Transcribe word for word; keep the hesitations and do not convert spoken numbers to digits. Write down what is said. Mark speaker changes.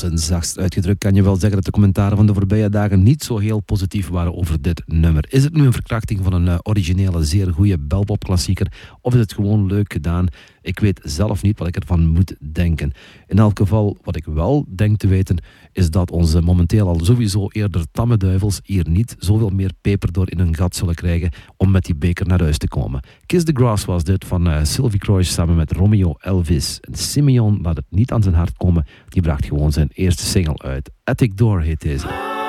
Speaker 1: zijn zachtst uitgedrukt kan je wel zeggen dat de commentaren van de voorbije dagen niet zo heel positief waren over dit nummer. Is het nu een verkrachting van een uh, originele, zeer goede belpop-klassieker of is het gewoon leuk gedaan? Ik weet zelf niet wat ik ervan moet denken. In elk geval, wat ik wel denk te weten, is dat onze momenteel al sowieso eerder tamme duivels hier niet zoveel meer peper door in hun gat zullen krijgen om met die beker naar huis te komen. Kiss the Grass was dit van uh, Sylvie Croix samen met Romeo Elvis. En Simeon laat het niet aan zijn hart komen, die bracht gewoon zijn eerste single uit. Attic Door heet deze.